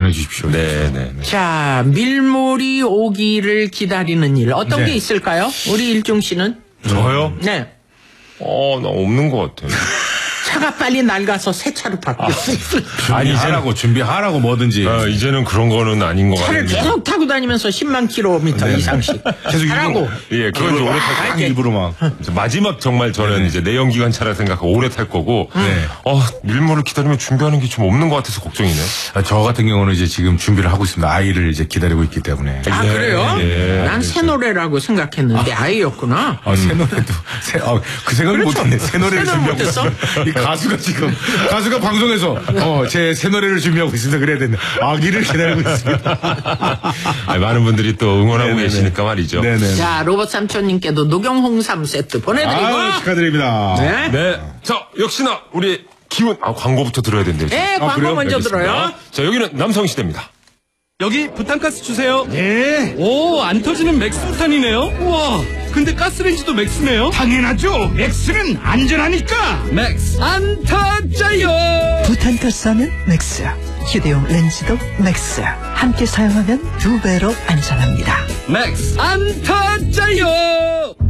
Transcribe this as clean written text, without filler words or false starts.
보내주십시오. 네. 자, 밀물이 오기를 기다리는 일 어떤 네. 게 있을까요? 우리 일중 씨는? 저요? 네. 나 없는 것 같아요. 차가 빨리 낡아서 새 차로 바뀔 수 있어요. 아니, 준비하라고 뭐든지. 이제는 그런 거는 아닌 것 차를 같아요. 계속 타고 다니면서 10만 킬로미터 이상씩. 계속 하라고. 예, 그건 이제 오래 탈 딱 거고. 일부러 막. 마지막 정말 저는 이제 내연기관차라 생각하고 오래 탈 거고. 네. 밀물을 기다리면 준비하는 게 좀 없는 것 같아서 걱정이네. 저 같은 경우는 이제 지금 준비를 하고 있습니다. 아이를 이제 기다리고 있기 때문에. 아, 그래요? 예. 난 새 노래라고 생각했는데 아이였구나. 새 노래도, 그 생각을 그렇죠. 못했네. 새 노래를 새 노래 준비하고 있어. 못했어? 이 가수가 방송에서, 제 새 노래를 준비하고 있습니다. 그래야 되는데, 아기를 기다리고 있습니다. 많은 분들이 또 응원하고 네네네. 계시니까 말이죠. 네네. 자, 로봇 삼촌님께도 녹용홍삼 세트 보내드리고. 축하드립니다. 네. 네. 자, 역시나 우리 기운, 광고부터 들어야 된대요. 네, 광고 그래요? 먼저 알겠습니다. 들어요. 자, 여기는 남성시대입니다. 여기 부탄가스 주세요. 네. 오, 안 터지는 맥스 부탄이네요. 우와, 근데 가스레인지도 맥스네요. 당연하죠. 맥스는 안전하니까. 맥스 안 터져요. 부탄가스하면 맥스, 휴대용 렌즈도 맥스. 함께 사용하면 2배로 안전합니다. 맥스 안 터져요.